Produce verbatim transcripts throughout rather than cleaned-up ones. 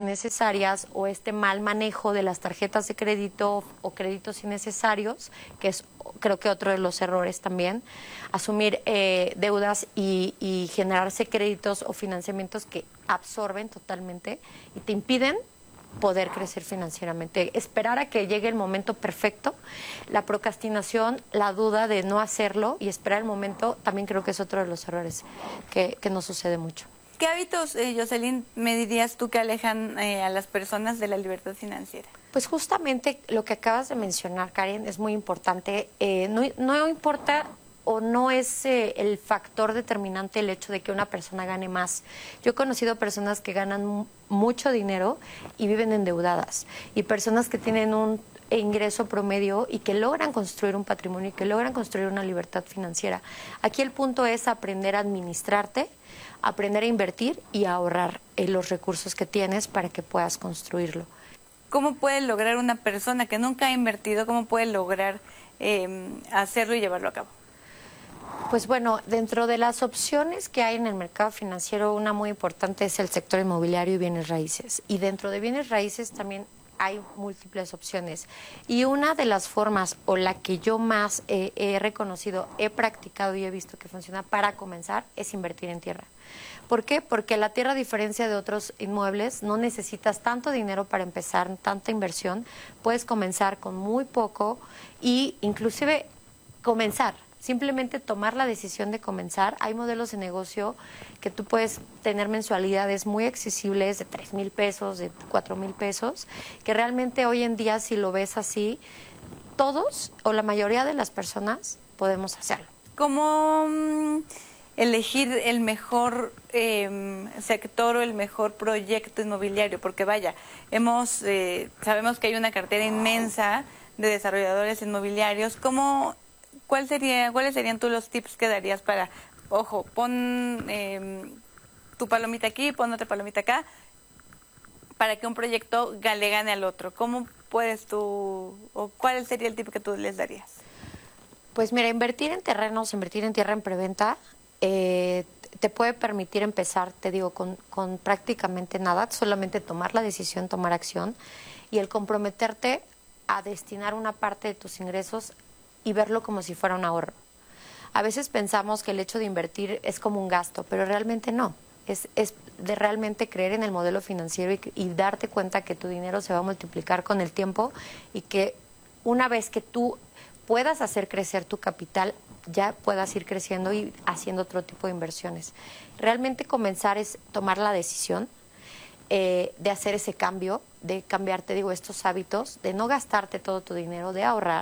innecesarias o este mal manejo de las tarjetas de crédito o créditos innecesarios, que es creo que otro de los errores también, asumir eh, deudas y, y generarse créditos o financiamientos que absorben totalmente y te impiden poder crecer financieramente. Esperar a que llegue el momento perfecto, la procrastinación, la duda de no hacerlo y esperar el momento, también creo que es otro de los errores que, que nos sucede mucho. ¿Qué hábitos, eh, Jocelyn, me dirías tú que alejan eh, a las personas de la libertad financiera? Pues justamente lo que acabas de mencionar, Karen, es muy importante. Eh, no, no importa o no es eh, el factor determinante el hecho de que una persona gane más. Yo he conocido personas que ganan mucho dinero y viven endeudadas, y personas que tienen un ingreso promedio y que logran construir un patrimonio y que logran construir una libertad financiera. Aquí el punto es aprender a administrarte, aprender a invertir y a ahorrar eh, los recursos que tienes para que puedas construirlo. ¿Cómo puede lograr una persona que nunca ha invertido, cómo puede lograr eh, hacerlo y llevarlo a cabo? Pues bueno, dentro de las opciones que hay en el mercado financiero, una muy importante es el sector inmobiliario y bienes raíces. Y dentro de bienes raíces también hay múltiples opciones. Y una de las formas, o la que yo más eh, he reconocido, he practicado y he visto que funciona para comenzar, es invertir en tierra. ¿Por qué? Porque la tierra, a diferencia de otros inmuebles, no necesitas tanto dinero para empezar, tanta inversión. Puedes comenzar con muy poco y inclusive comenzar. Simplemente tomar la decisión de comenzar. Hay modelos de negocio que tú puedes tener mensualidades muy accesibles de tres mil pesos, de cuatro mil pesos, que realmente hoy en día, si lo ves así, todos o la mayoría de las personas podemos hacerlo. ¿Cómo mm, elegir el mejor eh, sector o el mejor proyecto inmobiliario? Porque vaya, hemos eh, sabemos que hay una cartera inmensa de desarrolladores inmobiliarios. ¿Cómo ¿Cuál sería, ¿Cuáles serían tú los tips que darías para, ojo, pon eh, tu palomita aquí, pon otra palomita acá, para que un proyecto le gane al otro? ¿Cómo puedes tú, o cuál sería el tip que tú les darías? Pues mira, invertir en terrenos, invertir en tierra en preventa, eh, te puede permitir empezar, te digo, con, con prácticamente nada, solamente tomar la decisión, tomar acción y el comprometerte a destinar una parte de tus ingresos y verlo como si fuera un ahorro. A veces pensamos que el hecho de invertir es como un gasto, pero realmente no. Es, es de realmente creer en el modelo financiero y, y darte cuenta que tu dinero se va a multiplicar con el tiempo y que una vez que tú puedas hacer crecer tu capital, ya puedas ir creciendo y haciendo otro tipo de inversiones. Realmente comenzar es tomar la decisión eh, de hacer ese cambio, de cambiarte, digo, estos hábitos, de no gastarte todo tu dinero, de ahorrar,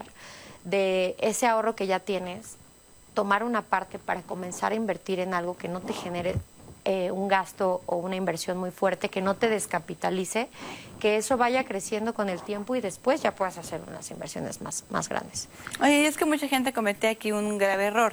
de ese ahorro que ya tienes, tomar una parte para comenzar a invertir en algo que no te genere eh, un gasto o una inversión muy fuerte, que no te descapitalice, que eso vaya creciendo con el tiempo y después ya puedas hacer unas inversiones más, más grandes. Oye, es que mucha gente comete aquí un grave error,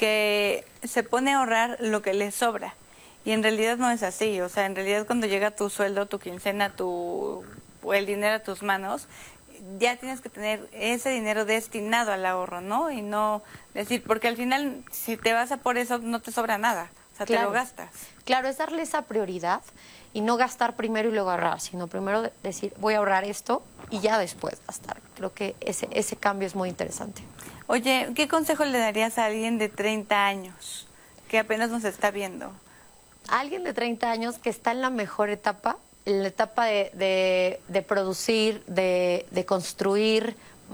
que se pone a ahorrar lo que le sobra, y en realidad no es así. O sea, en realidad cuando llega tu sueldo, tu quincena, tu, o el dinero a tus manos, ya tienes que tener ese dinero destinado al ahorro, ¿no? Y no decir, porque al final, si te vas a por eso, no te sobra nada, o sea, Claro. te lo gastas. Claro, es darle esa prioridad y no gastar primero y luego ahorrar, sino primero decir, voy a ahorrar esto y ya después gastar. Creo que ese, ese cambio es muy interesante. Oye, ¿qué consejo le darías a alguien de treinta años que apenas nos está viendo? A alguien de treinta años que está en la mejor etapa, en la etapa de, de, de producir, de, de construir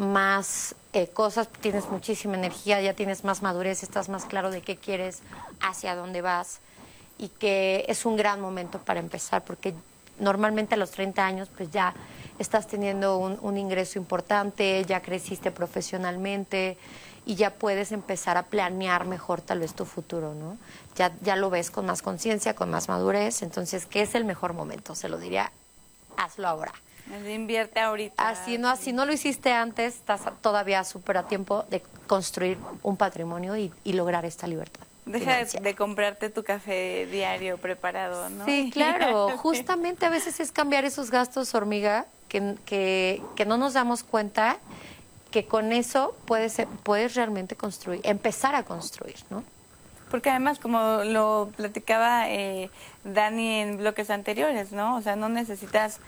más eh, cosas, tienes muchísima energía, ya tienes más madurez, estás más claro de qué quieres, hacia dónde vas, y que es un gran momento para empezar, porque normalmente a los treinta años pues ya estás teniendo un, un ingreso importante, ya creciste profesionalmente y ya puedes empezar a planear mejor tal vez tu futuro, ¿no? Ya, ya lo ves con más conciencia, con más madurez, entonces, ¿qué es el mejor momento? Se lo diría, hazlo ahora. Invierte ahorita. Así no, así no lo hiciste antes, estás todavía súper a tiempo de construir un patrimonio y, y lograr esta libertad. Deja de, de comprarte tu café diario preparado, ¿no? Sí, claro. Justamente a veces es cambiar esos gastos hormiga que, que, que no nos damos cuenta que con eso puedes, puedes realmente construir, empezar a construir, ¿no? Porque además, como lo platicaba eh, Dani en bloques anteriores, ¿no? O sea, no necesitas